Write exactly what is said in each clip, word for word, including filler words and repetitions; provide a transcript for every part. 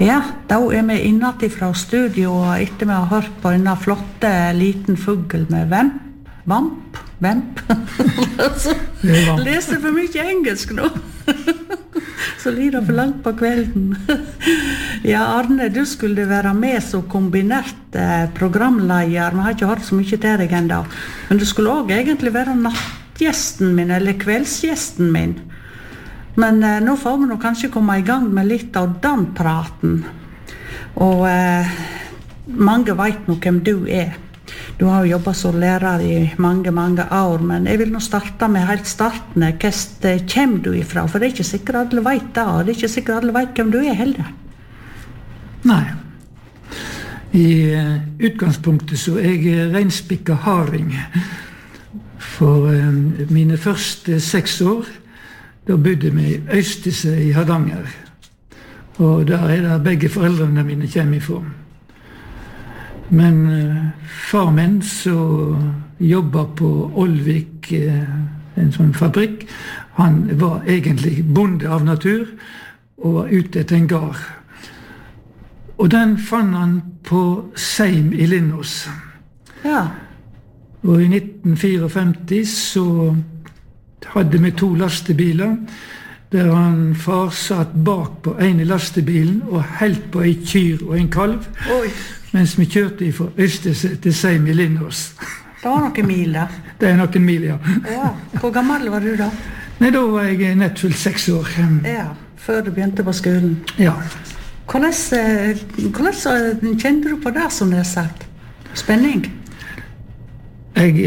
Ja, da er vi innat fra studio, og etter vi har hørt på denne flotte liten fugl med vemp, vamp, vemp. Så leser for mye engelsk nå. Så lider for langt på kvelden. Ja, Arne, du skulle være med som kombinert eh, programleder. Vi har ikke hørt så mye til deg enda. Men du skulle også egentlig være nattgjesten min, eller kveldsgjesten min. Men eh, nå får vi nå kanskje komme i gang med litt av den praten. Og eh, mange vet nå hvem du er. Du har jo jobbet som lærer i mange, mange år, men jeg vil nå starte med helt starten. Hvor kommer du ifra? For det er ikke sikkert alle vet det, og det er ikke sikkert alle vet hvem du er heller. Nei. I uh, utgangspunktet så er jeg reinspikka harding. For uh, mine første seks år, da bodde vi i Øystese i Hardanger. Og der er det begge foreldrene mine kommer ifra. Men uh, far min så jobbet på Olvik, uh, en sånn fabrikk. Han var egentlig bonde av natur og var ute etter en gar. Og den fann han på Seim i Lindås. Ja. Og i nitten femtifire så hadde vi to lastebiler, der han far satt bak på en i lastebilen og helt på en kyr og en kalv. Oi. Mens vi kjørte fra Øystese til Seim i Lindås. Det var noen mil da. Det er noen mil, ja. Ja. Hvor gammel var du da? Nei, da var jeg nettfullt seks år. Ja, før du begynte på skolen. Ja. Hvordan, hvordan kjente du på det som det er sagt? Spenning? Jeg,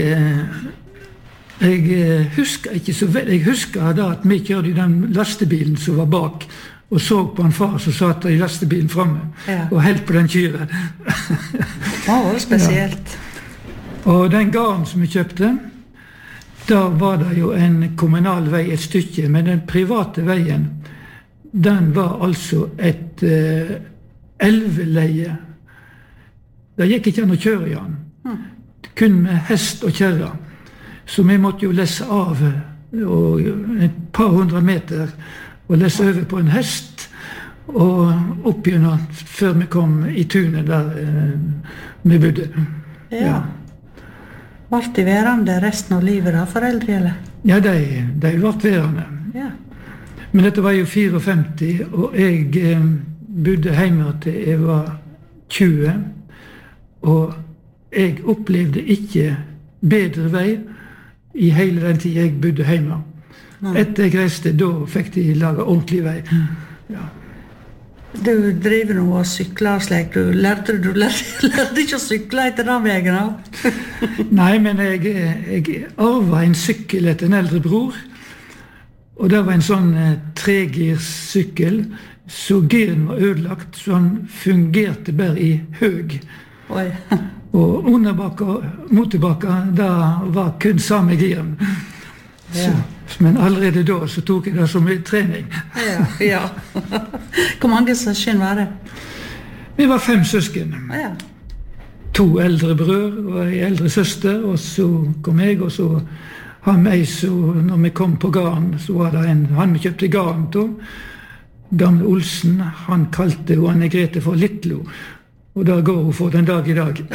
jeg husker ikke så vel. Jeg husker da at vi kjørte i den lastebilen som var bak, og så på en far som satt i lastebilen fremme, ja. Og helt på den kyren. Det var spesielt. Ja. Og den gården som vi kjøpte, da var det jo en kommunal vei et stykke, men den private veien, den var altså et uh, elveleie. Det gikk ikke an å kjøre i den. Mm. Kun med hest og kjerre. Så vi måtte jo lesse av og, et par hundre meter og lesse over på en hest og opp gjennom før vi kom i tunet der uh, vi bodde. Ja. Ja. Vart de værende resten av livet da, foreldre, eller? Ja, de, de vart værende. Ja. Men dette var jo femtifire, og jeg eh, bodde hjemme til jeg var tjue, og jeg opplevde ikke bedre vei i hele den tid jeg bodde hjemme. Ja. Etter jeg reiste, da fikk de lage ordentlig vei. Ja. Du driver nå og sykler slik. Du lærte, du lærte, lærte ikke å sykle etter den veien da? Nei, men jeg, jeg arvet en sykkel etter en eldre bror. Og det var en sånn eh, tregirssykkel, så giren var ødelagt, så han fungerte bare i høg. Oi. Og underbakka, motorbakka, da var kun samme giren. Ja. Så, men allerede da så tok jeg det som en trening. Ja, ja. Hvor mange søsken var det? Vi var fem søsken. Ja. To eldre brød og en eldre søster, og så kom jeg, og så han meg, så når vi kom på garden, så var det en, han vi kjøpte garden til, gamle Olsen, han kalte jo Anne Grete for Littlo, og da går hun for den dag i dag.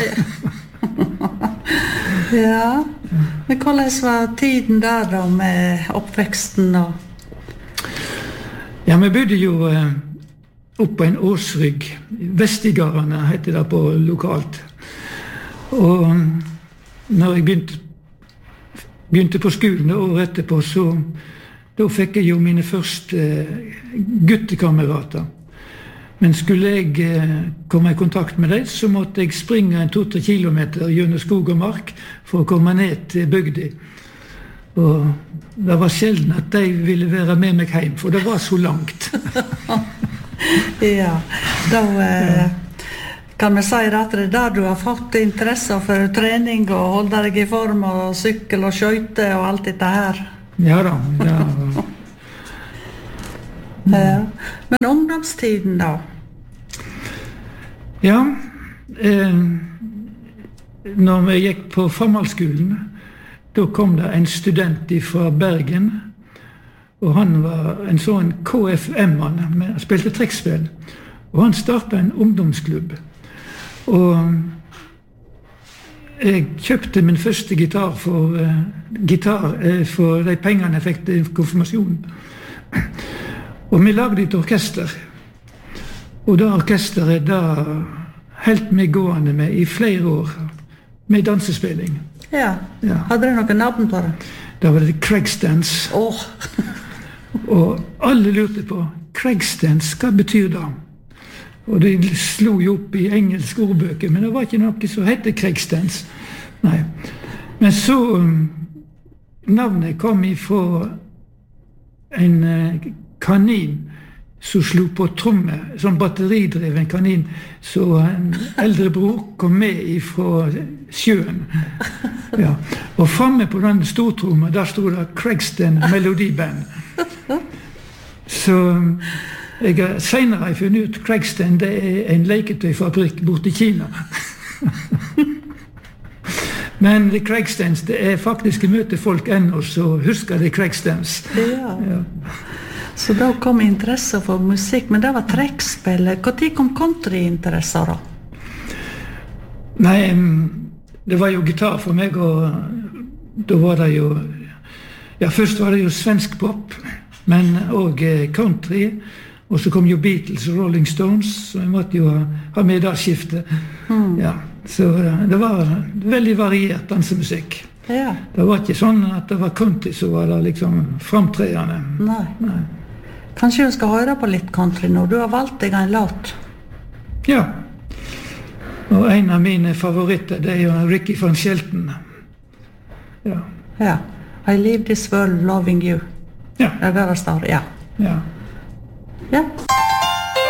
Ja, men hvordan var tiden der da med oppveksten og? Ja, vi bodde jo eh, opp på en årsrygg, Vestigarene heter det på lokalt, og når jeg begynte begynte på skolen året etterpå, så da fikk jeg jo mine første eh, guttekamerater. Men skulle jeg eh, komme i kontakt med dem, så måtte jeg springe en to-tre kilometer gjennom skog og mark for å komme ned til bygda. Og det var sjelden at de ville være med meg hjem, for det var så langt. Ja, da eh, kan vi si at det er der du har fått interesse for trening og holde deg i form og sykkel og skøyte og alt dette her. Ja da, ja. Ja. Men ungdomstiden da? Ja, eh, når vi gikk på formalskolen, da kom det en student fra Bergen, og han var en sånn K F M-mann, han spilte trekkspill. Og han startet en ungdomsklubb. Og jeg kjøpte min første gitar for, uh, gitar, uh, for de pengene jeg fikk til konfirmasjonen. Og vi lagde et orkester. Og det orkesteret da helt meg gående med i flere år, med dansespilling. Ja, ja. Hadde dere noen navn på det? Da var det Craigstance. Oh. Og alle lurte på, Craigstance, hva betyr det? Og de slo jo opp i engelske ordbøker, men det var ikke noe som hette Craigstance. Nei. Men så, um, navnet kom ifra en uh, kanin som slo på tromme, sånn batteridreven kanin, så en eldre bror kom med ifra sjøen. Ja. Og fremme på den stortromma, der stod det Craigston Melodiband. Så jeg har senere funnet ut Craigston, det er en leketøyfabrikk borte i Kina. Men det Craigstons, det er faktisk møte folk ennå, så husker det Craigstons. Ja. Ja. Så da kom interesse for musikk, men det var trekkspill. Hvor tid kom countryinteresser da? Nei, det var jo gitar for meg, og da var det jo, ja, først var det jo svensk pop, men også country, og så kom jo Beatles og Rolling Stones, så jeg måtte jo ha, ha med det skiftet. Mm. Ja, så det var veldig variert dansemusikk. Ja. Det var ikke sånn at det var country som var det liksom framtredende. Nei. Nei. Kanskje vi skal høre på litt country nå. Du har valgt deg en låt. Ja. Og en av mine favoritter, det er jo Ricky Van Shelton. Ja. Ja. I leave this world loving you. Ja. Det er det det står, ja. Ja. Ja.